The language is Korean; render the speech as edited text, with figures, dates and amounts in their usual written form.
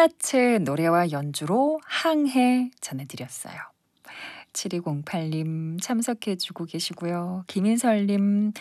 한나츠의 노래와 연주로 항해 전해드렸어요. 7208님 참석해주고 계시고요. 김인설님